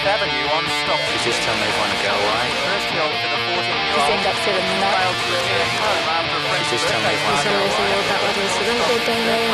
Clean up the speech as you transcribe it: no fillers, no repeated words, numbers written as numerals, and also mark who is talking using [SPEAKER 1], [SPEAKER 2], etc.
[SPEAKER 1] Avenue on stop.
[SPEAKER 2] She's just telling everyone to go away.
[SPEAKER 1] First hill for the 14-year-old.
[SPEAKER 3] Just end up feeling
[SPEAKER 1] Failed to return home after a friend's
[SPEAKER 2] She's just telling
[SPEAKER 1] birthday
[SPEAKER 2] everyone to
[SPEAKER 1] party.
[SPEAKER 2] go away.